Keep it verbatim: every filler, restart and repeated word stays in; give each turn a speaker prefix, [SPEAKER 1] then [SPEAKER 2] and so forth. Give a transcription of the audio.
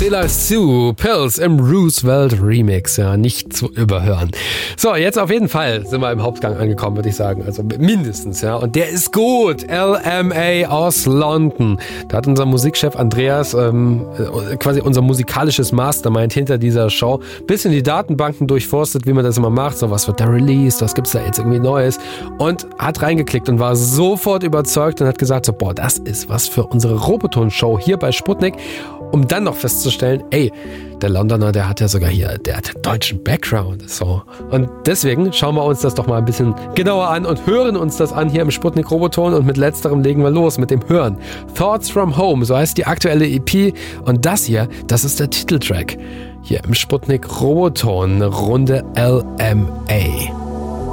[SPEAKER 1] Sailor Sue, Pills im Roosevelt Remix, ja, nicht zu überhören. So, jetzt auf jeden Fall sind wir im Hauptgang angekommen, würde ich sagen, also mindestens, ja, und der ist gut, L M A aus London. Da hat unser Musikchef Andreas, ähm, quasi unser musikalisches Mastermind hinter dieser Show, bisschen die Datenbanken durchforstet, wie man das immer macht, so was wird da released, was gibt's da jetzt irgendwie Neues, und hat reingeklickt und war sofort überzeugt und hat gesagt, so, boah, das ist was für unsere Roboton-Show hier bei Sputnik, um dann noch festzustellen, ey, der Londoner, der hat ja sogar hier, der hat deutschen Background, so. Und deswegen schauen wir uns das doch mal ein bisschen genauer an und hören uns das an hier im Sputnik Roboton, und mit letzterem legen wir los mit dem Hören. Thoughts from Home, so heißt die aktuelle E P, und das hier, das ist der Titeltrack hier im Sputnik Roboton, Runde L M A.